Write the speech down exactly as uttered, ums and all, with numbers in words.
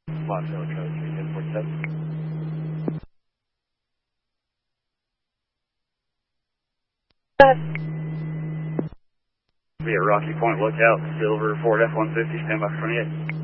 Montreal Code three ten forty-seven. Be at Rocky Point Lookout, Silver, Ford F one fifty, stand by for twenty-eight.